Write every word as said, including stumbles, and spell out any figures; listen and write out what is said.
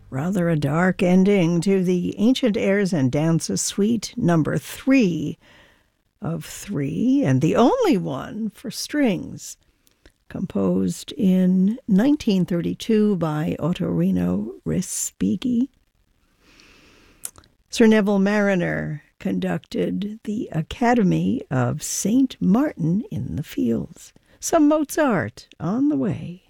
Rather a dark ending to the Ancient Airs and Dances Suite number three of three, and the only one for strings, composed in nineteen thirty-two by Ottorino Respighi. Sir Neville Marriner conducted the Academy of Saint Martin in the Fields. Some Mozart on the way.